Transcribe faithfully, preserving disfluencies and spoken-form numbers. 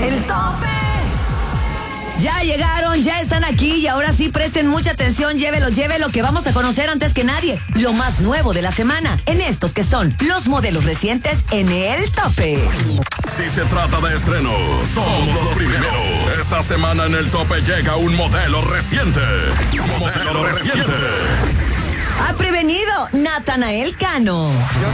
El tope. Ya llegaron, ya están aquí y ahora sí presten mucha atención, llévelo, llévelo, que vamos a conocer antes que nadie lo más nuevo de la semana en estos que son los modelos recientes en El Tope. Si se trata de estrenos, somos los primeros. Esta semana en El Tope llega un modelo reciente. Un modelo reciente. Ha prevenido Natanael Cano. Yo